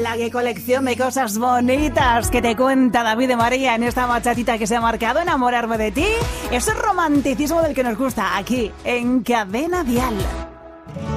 ¡Hala! ¡Qué colección de cosas bonitas que te cuenta David de María en esta bachatita que se ha marcado Enamorarme de ti! Ese romanticismo del que nos gusta aquí, en Cadena Dial.